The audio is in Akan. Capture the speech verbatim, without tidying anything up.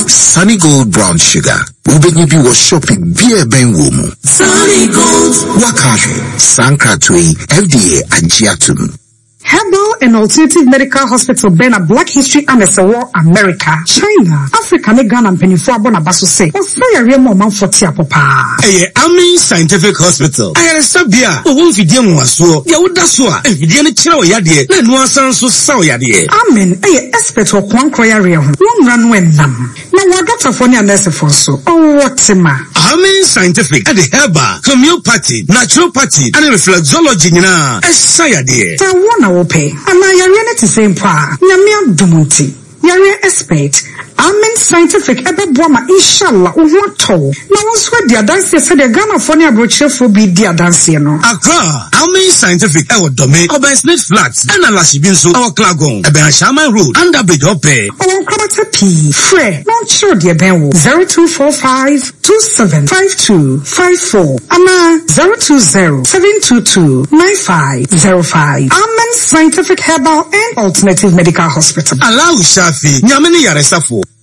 Sunny Gold Brown Sugar. Ubenye bi wo shopping beer ben womu. Sunny Gold. Wakashi. Sankratui. F D A Ajiatum. Herbal and Alternative Medical Hospital Bena Black History and War America, China, Africa, ne Ghana and Penifua Bonabaso say, or say a real moment for Tia Papa. Eh, Ami Scientific Hospital. I had a sabia, who won't feed them was so, Yawudaswa, and Vidiana Chow Yadi, and one son so saw Yadi. Amen, a expert or Kwan Kroya, one run when them. Now, what doctor for your nurse for so, oh, what's a ma? Ami Scientific, and the Herba, Homeopathy, Naturopathy, and Reflexology, na, as Sayadi. I wanna pay, and I am to same pa, Yamia Dumunti, Yari expert. Amen Scientific ebe boma inshallah uwato na wonswe dia dance se de Ghana for na brochefo bi dia dance no Accra Amen Scientific e wo dome Oban Smith Flats and Alashibi nso our Klagon ebe Ashama Road under bridge ope o kwata p free no show de ben wo zero two four five two seven five two five four ama zero two zero seven two two nine five zero five. Amen Scientific Herbal and Alternative Medical Hospital. Allow Shafi nyameni yaresafo